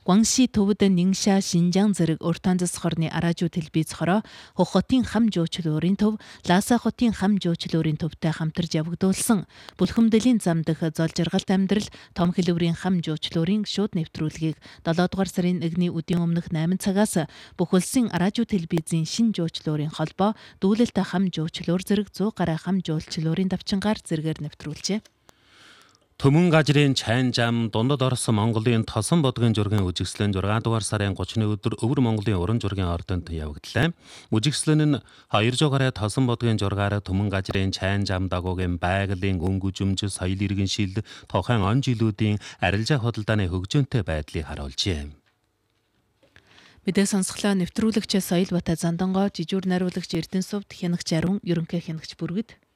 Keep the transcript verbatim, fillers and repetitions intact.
Гуанши төвд Нингша, Шинжаан зэрэг уртан засаг орны араажуу телевизхороо Хөх хотын хам жуучлалын төв, Лааса хотын хам жуучлалын төвтэй хамтарч явагдуулсан бүлхэмдлийн зам дэх зол жаргалт амьдрал том хэлбэрийн хам жуучлалын шууд нэвтрүүлгийг долоо дугаар сарын нэгний өдийн өмнөх найман цагаас бүх улсын араажуу телевизийн шин жуучлалын холбоо дүүлэлт хам жуучлалын зэрэг сто гаруй хам жуулчлалын давчингаар зэргээр нэвтрүүлжээ. Төмөн газрын чайн зам дундад орсон Монголын тосон бодгийн жургийн үжигслэн зургаан дугаар сарын гуравны өдөр Өвөр Монголын уран зургийн ордонд явагдлаа. Үжигслэн нь хоёр жугаараа тосон бодгийн зургаар төмөн газрын чайн зам дагуугийн байгалийн өнгөжөмж соёл иргэн шил тухайн он жилүүдийн арилжаа худалдааны хөгжөөнтэй байдлыг харуулжээ. Мэдээ сонсголоо нэвтрүүлэгч Соёл Бата Зандангоо, жижүүр найруулагч Эрдэнэ Сувд, хянагч Арун, ерөнхий хянагч Бүргэд.